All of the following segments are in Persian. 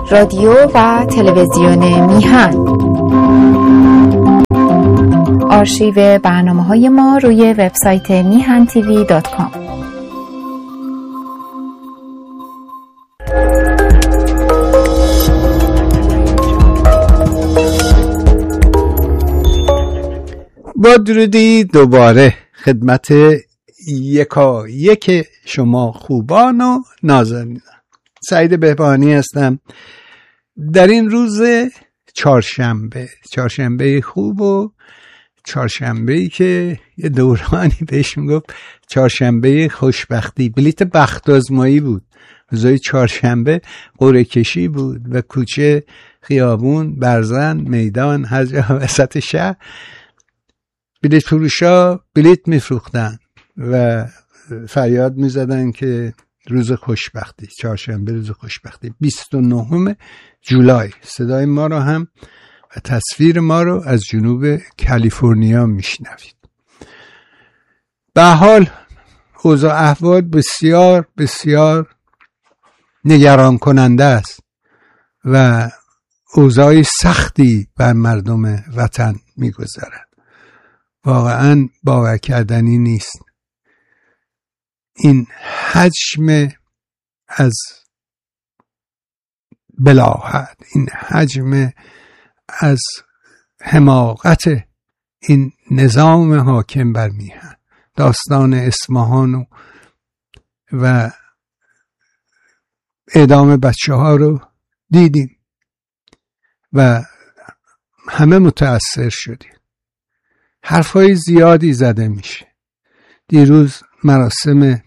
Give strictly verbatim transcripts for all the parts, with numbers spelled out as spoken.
رادیو و تلویزیون میهن. آرشیو برنامه‌های ما روی وبسایت میهن تیوی دات کام. با درودی دوباره خدمت یکا یک شما خوبان و نازنینان. سعید بهبانی هستم. در این روز چهارشنبه چهارشنبه خوب و چهارشنبه‌ای که یه دورانی بهش میگفت چهارشنبه خوشبختی، بلیت بخت آزمایی بود. روزای چهارشنبه قرعه کشی بود و کوچه، خیابون، برزن، میدان، هر جا وسط شهر بلیت فروشا بلیت میفروختن و فریاد میزدن که روز خوشبختی، چهارشنبه روز خوشبختی، بیست و نهم جولای. صدای ما رو هم و تصویر ما رو از جنوب کالیفرنیا میشنوید. به حال اوضاع احوال بسیار بسیار نگران کننده است و اوضاع سختی بر مردم وطن میگذرد. واقعا باور کردنی نیست. این حجم از بلاهت، این حجم از حماقت این نظام حاکم بر میهن، داستان اصفهان و, و اعدام بچه ها رو دیدیم و همه متأثر شدیم. حرفای زیادی زده میشه. دیروز مراسم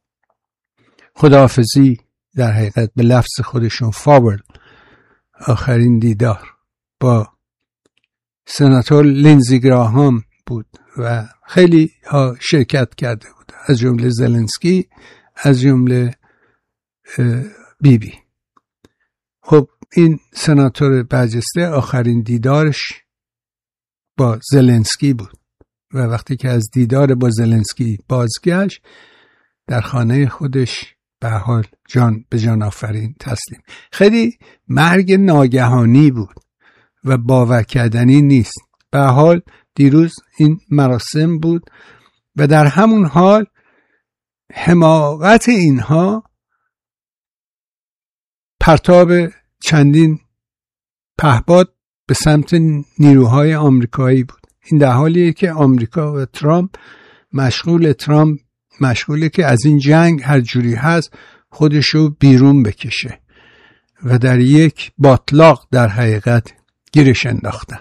خداحافظی در حقیقت به لفظ خودشون فاول، آخرین دیدار با سناتور لینزی گراهام بود و خیلی ها شرکت کرده بود، از جمله زلنسکی، از جمله بی بی. خب این سناتور برجسته آخرین دیدارش با زلنسکی بود و وقتی که از دیدار با زلنسکی بازگشت در خانه خودش به حال جان به جان آفرین تسلیم. خیلی مرگ ناگهانی بود و باور کردنی نیست. به حال دیروز این مراسم بود و در همون حال حماقت اینها پرتاب چندین پهپاد به سمت نیروهای آمریکایی بود. این در حالیه که آمریکا و ترامپ مشغول ترامپ مشغوله که از این جنگ هر جوری هست خودشو بیرون بکشه و در یک باطلاق در حقیقت گیرش انداختن.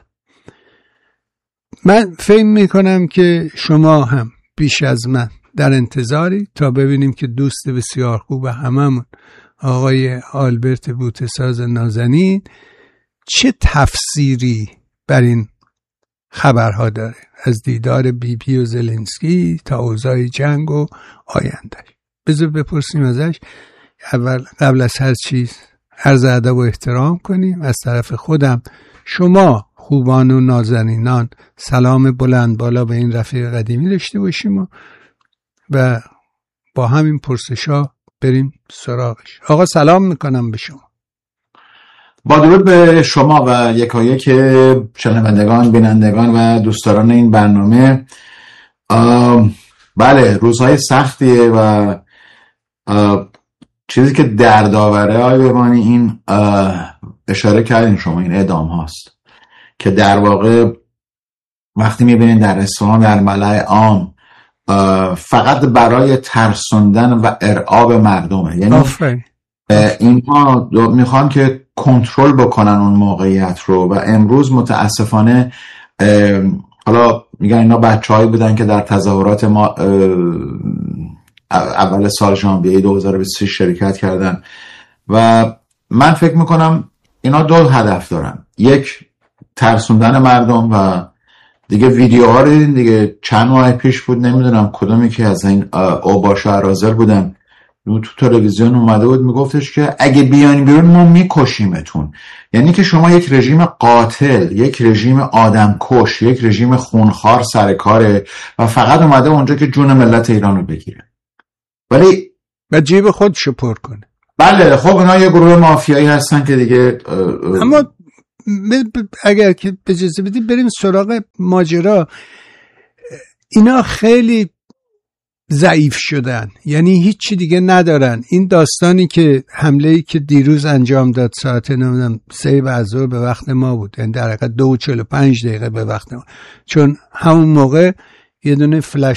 من فکر میکنم که شما هم بیش از من در انتظاری تا ببینیم که دوست بسیار خوب هممون آقای آلبرت بوتساز نازنین چه تفسیری بر این خبرها داره، از دیدار بی بی و زلنسکی تا اوضاع جنگ و آینده. بذار بپرسیم ازش. اول قبل از هر چیز عرض ادب و احترام کنیم از طرف خودم، شما خوبان و نازنینان سلام بلند بالا به این رفیق قدیمی داشته باشیم و, و با همین پرسشا بریم سراغش. آقا سلام میکنم به شما. با درود به شما و یکایک شنوندگان، بینندگان و دوستداران این برنامه. بله روزهای سختیه و چیزی که دردآوره آقای بهبانی این اشاره کردین شما، این اعدام هاست که در واقع وقتی میبینین در اصفهان در ملأ عام فقط برای ترسوندن و ارعاب مردمه. یعنی اینها میخوان که کنترل بکنن اون موقعیت رو و امروز متاسفانه حالا میگن اینا بچه‌هایی بودن که در تظاهرات ما اول سال ژانویه دو هزار و بیست و سه شرکت کردن و من فکر میکنم اینا دو هدف دارن. یک، ترسوندن مردم و دیگه ویدیوها رو دیدین دیگه، چند ماه پیش بود نمیدونم کدومی که از این اوباش و ارازل بودن تو تلویزیون اومده بود میگفتش که اگه بیاین بیرون ما میکشیمتون. یعنی که شما یک رژیم قاتل، یک رژیم آدمکش، یک رژیم خونخوار سر کاره و فقط اومده اونجا که جون ملت ایران رو بگیره، ولی و جیب خودشو پر کنه. بله خب اینا یه گروه مافیایی هستن که دیگه اما اگر که اجازه بدی بریم سراغ ماجرا. اینا خیلی ضعیف شدن، یعنی هیچی دیگه ندارن. این داستانی که حمله‌ای که دیروز انجام داد ساعت نمیدونم سه بعد از ظهر به وقت ما بود، یعنی در حقیقت دو و چهل و پنج دقیقه به وقت ما، چون همون موقع یه دونه فلش